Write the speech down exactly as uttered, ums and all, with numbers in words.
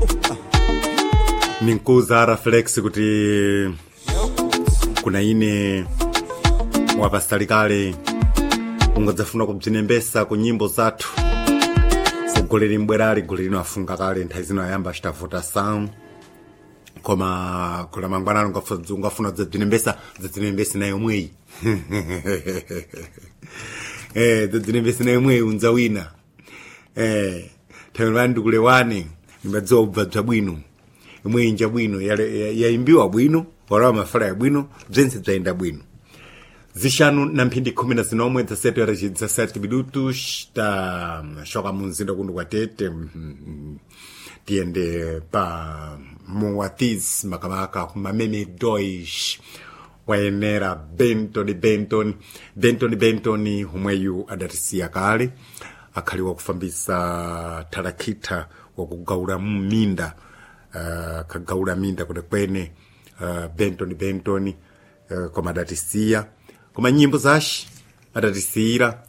ninkuza reflex kuti kuna ine wapasitalekale ungadzafuna kubzinembesa ku nyimbo zathu kugoleri mbwerali goleri no afunga kale nthawi zino ayamba achitavuta sound koma kula mangwana ungafuna kubzinembesa kubzinembesa nayo mweyi eh kubzinembesa nayo mweyi unzawina eh tayilandi kulewane nimadziwa ubva bwino imwe inja bwino yaimbiwa bwino wala mafala ya bwino bzense bzaenda bwino zishanu na mphindi kumi na zinomwe dzasetu ya rejid zasati minutos ta shoka munzinda kundu kwa tete tiende pa muwatiz makamaka kumameme dois waenera Benton Benton Benton Benton humweyu adatisia kale akhaliwa kufambisa tarakita wakugaula minda uh, kagaula minda kude kwene uh, Benton Benton uh, koma adatisia koma nyimbo zashi adatisiira